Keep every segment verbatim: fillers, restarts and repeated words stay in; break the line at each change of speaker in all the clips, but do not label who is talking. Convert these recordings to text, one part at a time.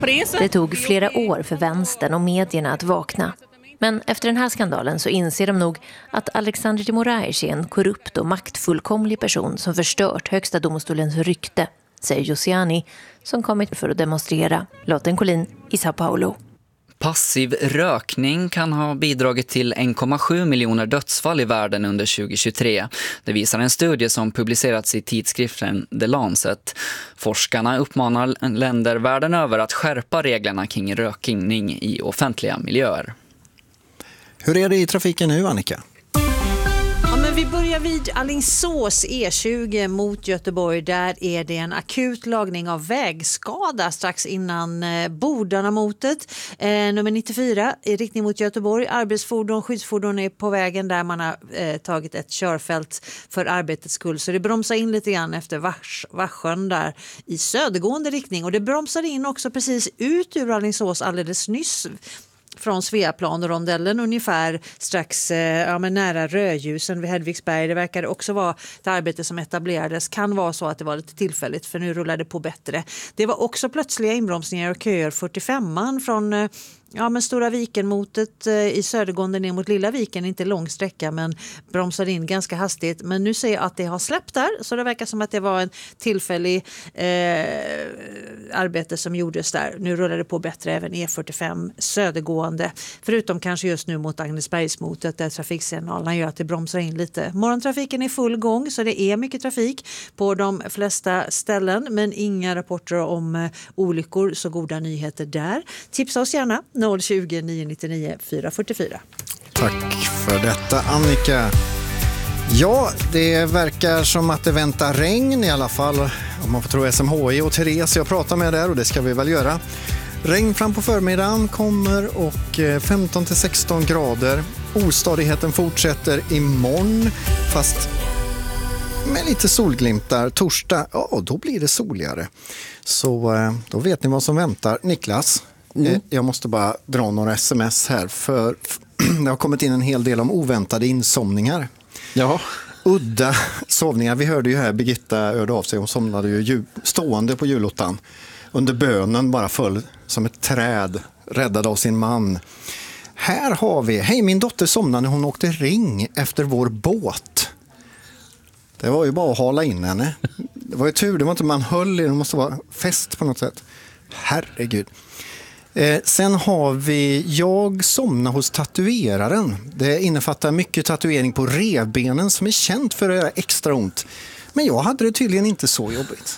Det tog flera år för vänstern och medierna att vakna. Men efter den här skandalen så inser de nog att Alexandre de Moraes är en korrupt och maktfullkomlig person som förstört högsta domstolens rykte, säger Josiani, som kommit för att demonstrera. Lotten Collin i Sao Paulo.
Passiv rökning kan ha bidragit till en komma sju miljoner dödsfall i världen under tjugohundratjugotre. Det visar en studie som publicerats i tidskriften The Lancet. Forskarna uppmanar länder världen över att skärpa reglerna kring rökning i offentliga miljöer.
Hur är det i trafiken nu, Annika?
Ja, men vi börjar vid Alingsås E tjugo mot Göteborg. Där är det en akut lagning av vägskada strax innan eh, Bodarna-motet. Eh, nummer nittiofyra i riktning mot Göteborg. Arbetsfordon, skyddsfordon är på vägen där man har eh, tagit ett körfält för arbetets skull. Så det bromsar in lite grann efter Vars, Varsjön där i södergående riktning. Och det bromsar in också precis ut ur Alingsås alldeles nyss från Sveaplan och rondellen ungefär strax ja, men nära Rödljusen vid Hedvigsberg. Det verkar också vara ett arbete som etablerades. Kan vara så att det var lite tillfälligt för nu rullar det på bättre. Det var också plötsliga inbromsningar och köer fyrtiofemman från ja, men Stora Viken-motet i södergående ner mot Lilla Viken. Inte lång sträcka men bromsade in ganska hastigt. Men nu ser jag att det har släppt där så det verkar som att det var en tillfällig eh, arbete som gjordes där. Nu rullar det på bättre även E fyrtiofem södergående. Förutom kanske just nu mot Agnesbergsmotet där trafiksignalerna gör att det bromsar in lite. Morgontrafiken är full gång så det är mycket trafik på de flesta ställen men inga rapporter om eh, olyckor. Så goda nyheter där. Tipsa oss gärna noll tjugo, nio nittionio, fyra fyrtiofyra.
Tack för detta, Annika. Ja, det verkar som att det väntar regn i alla fall. Om man får tro S M H I och Therese jag pratar med där och det ska vi väl göra. Regn fram på förmiddagen kommer och femton till sexton grader. Ostadigheten fortsätter imorgon fast med lite solglimtar. Torsdag, ja då blir det soligare. Så då vet ni vad som väntar. Niklas? Mm. Jag måste bara dra några sms här för det har kommit in en hel del om oväntade insomningar.
Ja.
Udda sovningar. Vi hörde ju här Birgitta hörde av sig. Hon somnade ju stående på julottan. Under bönen bara föll som ett träd. Räddad av sin man. Här har vi. Hej, min dotter somnade när hon åkte ring efter vår båt. Det var ju bara att hala in henne. Det var ju tur. Det var inte man höll i. Det måste vara fest på något sätt. Herregud. Eh, sen har vi jag somnar hos tatueraren. Det innefattar mycket tatuering på revbenen som är känt för att göra extra ont. Men jag hade det tydligen inte så jobbigt.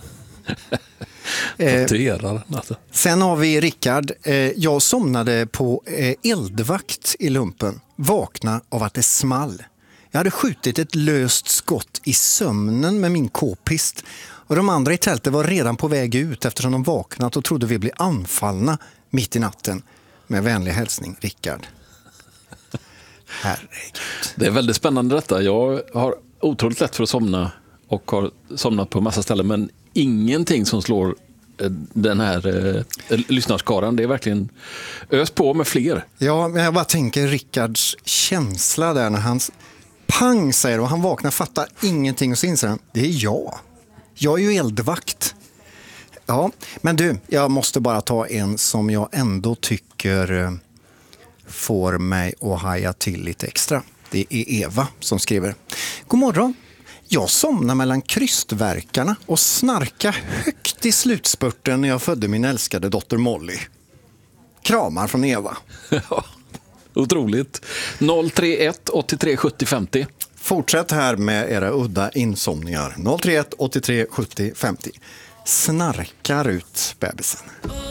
eh,
Tatueraren alltså.
Sen har vi Rickard. Eh, jag somnade på eh, eldvakt i lumpen. Vakna av att det small. Jag hade skjutit ett löst skott i sömnen med min k-pist. Och de andra i tältet var redan på väg ut eftersom de vaknat och trodde vi blev anfallna mitt i natten. Med vänlig hälsning, Rickard. Herregud.
Det är väldigt spännande detta. Jag har otroligt lätt för att somna och har somnat på massa ställen. Men ingenting som slår den här eh, lyssnarskaran. Det är verkligen ös på med fler.
Ja, men jag bara tänker Rickards känsla där när han pang säger och han vaknar, fattar ingenting och så inser han, det är jag. Jag är ju eldvakt. Ja, men du, jag måste bara ta en som jag ändå tycker får mig att haja till lite extra. Det är Eva som skriver. God morgon. Jag somnade mellan krystverkarna och snarka högt i slutspurten när jag födde min älskade dotter Molly. Kramar från Eva.
Ja, otroligt. noll tre ett åttiotre sjuttio femtio.
Fortsätt här med era udda insomningar. noll tre ett åttiotre sjuttio femtio. Snarkar ut bebisen.